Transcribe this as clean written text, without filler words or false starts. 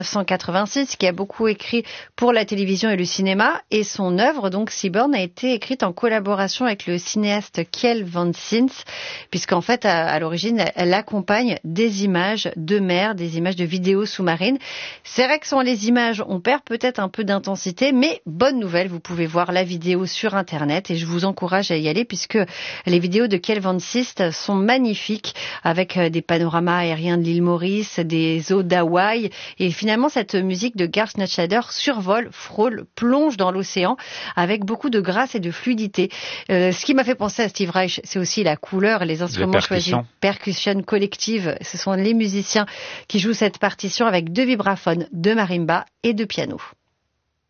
1986, qui a beaucoup écrit pour la télévision et le cinéma, et son œuvre, donc Seaborn, a été écrite en collaboration avec le cinéaste Kjell van Sins, puisqu'en fait, à l'origine, elle accompagne des images de mer, des images de vidéos sous-marines. C'est vrai que sans les images, on perd peut-être un peu d'intensité, mais bonne nouvelle, vous pouvez voir la vidéo sur Internet, et je vous encourage à y aller, puisque les vidéos de Kjell van Sins sont magnifiques, avec des panoramas aériens de l'île Maurice, des eaux d'Hawaï, et finalement, cette musique de Gard Schneider survole, frôle, plonge dans l'océan avec beaucoup de grâce et de fluidité. Ce qui m'a fait penser à Steve Reich, c'est aussi la couleur et les instruments choisis. Percussion collective, ce sont les musiciens qui jouent cette partition avec 2 vibraphones, 2 marimbas et 2 pianos.